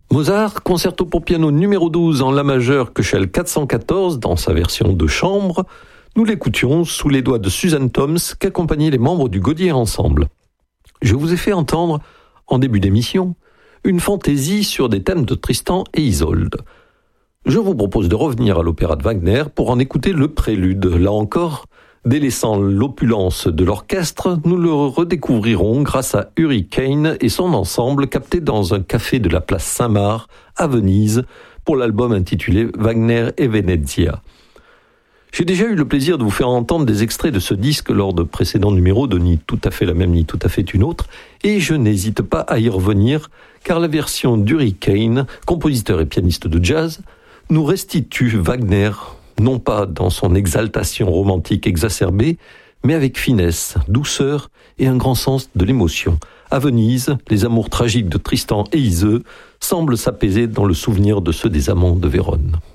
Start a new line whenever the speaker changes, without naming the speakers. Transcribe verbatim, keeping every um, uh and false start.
Mozart, concerto pour piano numéro douze en la majeure Köchel quatre cent quatorze dans sa version de chambre. Nous l'écoutions sous les doigts de Suzanne Toms qu'accompagnaient les membres du Gaudier Ensemble. Je vous ai fait entendre, en début d'émission, une fantaisie sur des thèmes de Tristan et Isolde. Je vous propose de revenir à l'opéra de Wagner pour en écouter le prélude. Là encore, délaissant l'opulence de l'orchestre, nous le redécouvrirons grâce à Hurricane et son ensemble capté dans un café de la place Saint-Marc à Venise pour l'album intitulé Wagner et Venezia. J'ai déjà eu le plaisir de vous faire entendre des extraits de ce disque lors de précédents numéros de Ni tout à fait la même, ni tout à fait une autre, et je n'hésite pas à y revenir, car la version d'Hurricane, compositeur et pianiste de jazz, nous restitue Wagner, non pas dans son exaltation romantique exacerbée, mais avec finesse, douceur et un grand sens de l'émotion. À Venise, les amours tragiques de Tristan et Iseux semblent s'apaiser dans le souvenir de ceux des amants de Vérone.